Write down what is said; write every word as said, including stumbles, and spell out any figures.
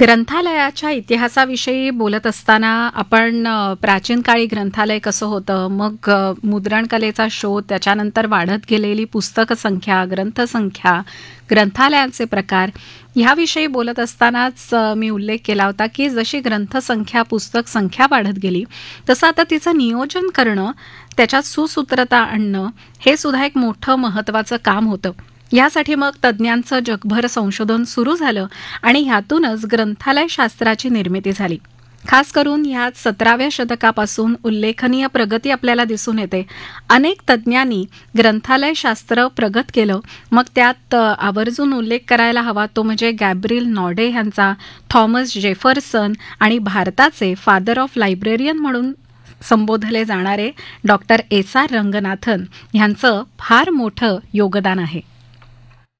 ग्रंथालयाच्या इतिहासाविषयी बोलत असताना आपण अ, प्राचीन काळी ग्रंथालय कसं होतं, मग अ, मुद्रणकलेचा शोध, त्याच्यानंतर वाढत गेलेली पुस्तक संख्या, ग्रंथसंख्या, ग्रंथालयांचे प्रकार ह्याविषयी बोलत असतानाच अ, मी उल्लेख केला होता की जशी ग्रंथसंख्या, पुस्तक संख्या वाढत गेली, तसं आता तिचं नियोजन करणं, त्याच्यात सुसूत्रता आणणं हे सुद्धा एक मोठं महत्त्वाचं काम होतं. यासाठी मग तज्ज्ञांचं जगभर संशोधन सुरू झालं आणि ह्यातूनच ग्रंथालय शास्त्राची निर्मिती झाली. खास करून ह्यात सतराव्या शतकापासून उल्लेखनीय प्रगती आपल्याला दिसून येते. अनेक तज्ज्ञांनी ग्रंथालय शास्त्र प्रगत केलं. मग त्यात अ, आवर्जून उल्लेख करायला हवा तो म्हणजे गॅब्रिएल नॉर्डे ह्यांचा, थॉमस जेफरसन आणि भारताचे फादर ऑफ लायब्रेरियन म्हणून संबोधले जाणारे डॉक्टर एस आर रंगनाथन ह्यांचं फार मोठं योगदान आहे.